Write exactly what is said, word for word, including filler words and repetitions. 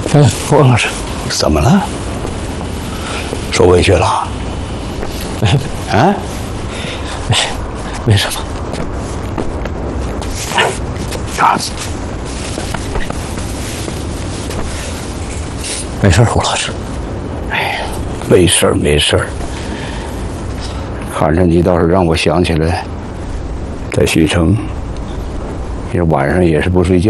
哎，王老师， 怎么了？受委屈了？啊？ 没没什么。 啊， 没事，胡老师。 哎呀，没事儿没事儿。看着你倒是让我想起来，在许城，这晚上也是不睡觉。